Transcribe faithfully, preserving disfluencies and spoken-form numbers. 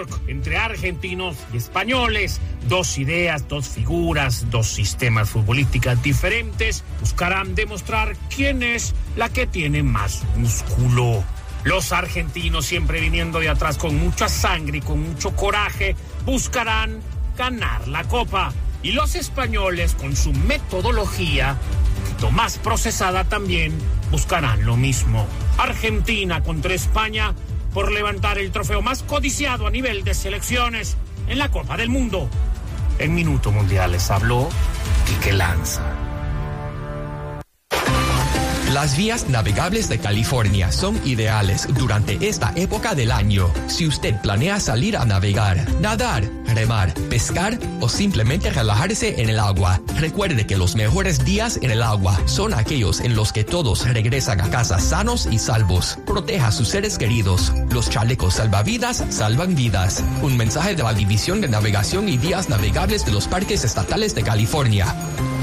York, entre argentinos y españoles. Dos ideas, dos figuras, dos sistemas futbolísticos diferentes buscarán demostrar quién es la que tiene más músculo. Los argentinos, siempre viniendo de atrás con mucha sangre y con mucho coraje, buscarán ganar la Copa. Y los españoles, con su metodología, un poquito más procesada también, buscarán lo mismo. Argentina contra España por levantar el trofeo más codiciado a nivel de selecciones en la Copa del Mundo. En Minuto Mundial les habló Quique Lanza. Las vías navegables de California son ideales durante esta época del año. Si usted planea salir a navegar, nadar, remar, pescar o simplemente relajarse en el agua, recuerde que los mejores días en el agua son aquellos en los que todos regresan a casa sanos y salvos. Proteja a sus seres queridos. Los chalecos salvavidas salvan vidas. Un mensaje de la División de Navegación y Vías Navegables de los Parques Estatales de California.